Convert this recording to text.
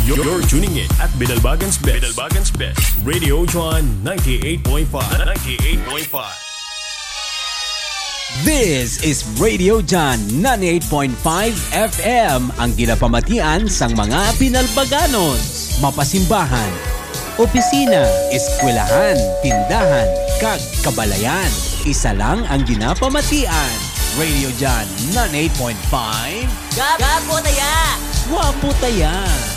You're tuning in at Bidalbagan's Best. Radio John 98.5. This is Radio John 98.5 FM, ang ginapamatian sang mga Binalbaganos. Mapasimbahan, opisina, eskwelahan, tindahan, kag kabalayan. Isa lang ang ginapamatian. Radio John 98.5. Gapo taya! Wapo taya!